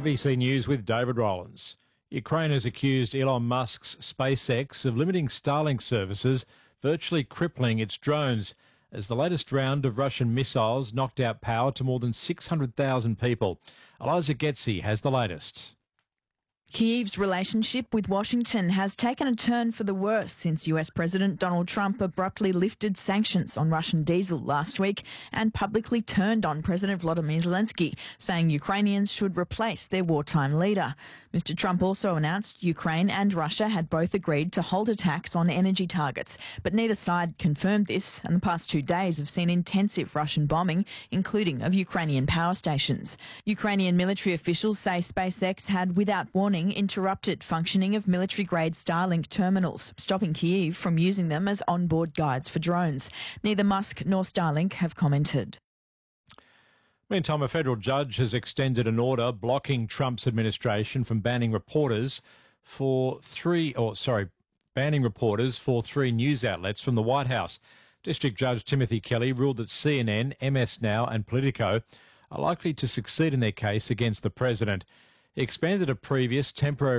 ABC News with David Rollins. Ukraine has accused Elon Musk's SpaceX of limiting Starlink services, virtually crippling its drones, as the latest round of Russian missiles knocked out power to more than 600,000 people. Eliza Getzi has the latest. Kyiv's relationship with Washington has taken a turn for the worse since US President Donald Trump abruptly lifted sanctions on Russian diesel last week and publicly turned on President Volodymyr Zelensky, saying Ukrainians should replace their wartime leader. Mr. Trump also announced Ukraine and Russia had both agreed to halt attacks on energy targets, but neither side confirmed this, and the past 2 days have seen intensive Russian bombing, including of Ukrainian power stations. Ukrainian military officials say SpaceX had, without warning, interrupted functioning of military-grade Starlink terminals, stopping Kyiv from using them as onboard guides for drones. Neither Musk nor Starlink have commented. Meantime, a federal judge has extended an order blocking Trump's administration from banning reporters for three news outlets from the White House. District Judge Timothy Kelly ruled that CNN, MS Now and Politico are likely to succeed in their case against the president. He expanded a previous temporary